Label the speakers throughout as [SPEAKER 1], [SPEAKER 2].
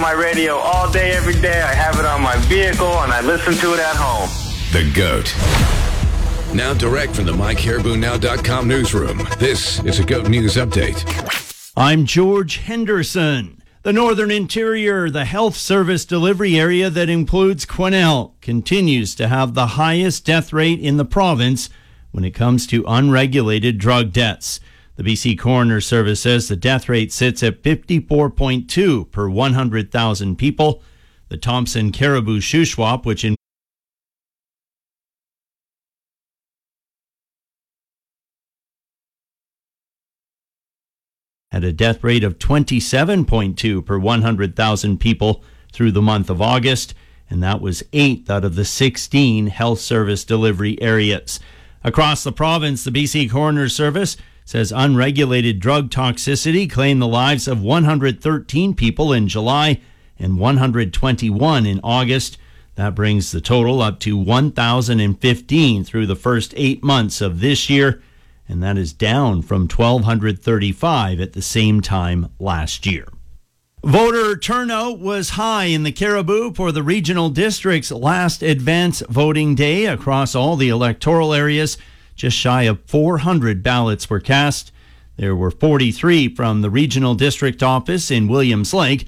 [SPEAKER 1] on my radio all day, every day. I have it on my vehicle, and I listen to it at home.
[SPEAKER 2] The GOAT. Now direct from the MikeHairBoonNow.com newsroom, this is a GOAT News Update.
[SPEAKER 3] I'm George Henderson. The Northern Interior, the health service delivery area that includes Quesnel, continues to have the highest death rate in the province when it comes to unregulated drug deaths. The BC Coroner Service says the death rate sits at 54.2 per 100,000 people. The Thompson Caribou Shuswap, which had a death rate of 27.2 per 100,000 people through the month of August, and that was 8 out of the 16 health service delivery areas. Across the province, the BC Coroner Service says unregulated drug toxicity claimed the lives of 113 people in July and 121 in August. That brings the total up to 1,015 through the first 8 months of this year, and that is down from 1,235 at the same time last year. Voter turnout was high in the Caribou for the regional district's last advance voting day across all the electoral areas. Just shy of 400 ballots were cast. There were 43 from the regional district office in Williams Lake,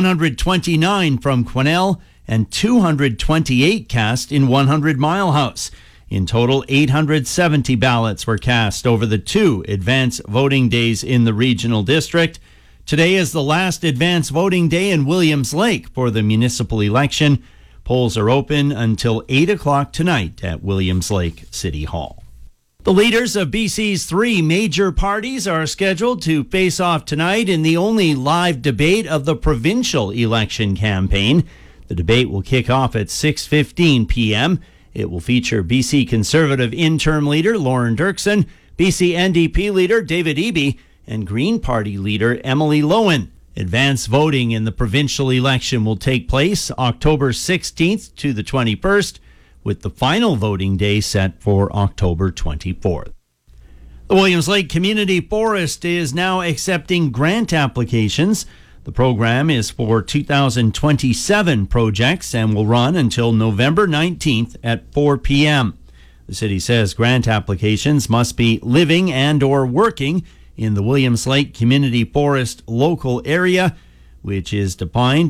[SPEAKER 3] 129 from Quesnel, and 228 cast in 100 Mile House. In total, 870 ballots were cast over the 2 advance voting days in the regional district. Today is the last advance voting day in Williams Lake for the municipal election. Polls are open until 8 o'clock tonight at Williams Lake City Hall. The leaders of BC's 3 major parties are scheduled to face off tonight in the only live debate of the provincial election campaign. The debate will kick off at 6:15 p.m. It will feature BC Conservative interim leader Lauren Dirksen, BC NDP leader David Eby, and Green Party leader Emily Lowen. Advance voting in the provincial election will take place October 16th to the 21st, with the final voting day set for October 24th. The Williams Lake Community Forest is now accepting grant applications. The program is for 2027 projects and will run until November 19th at 4 p.m. The city says grant applications must be living and or working in the Williams Lake Community Forest local area, which is defined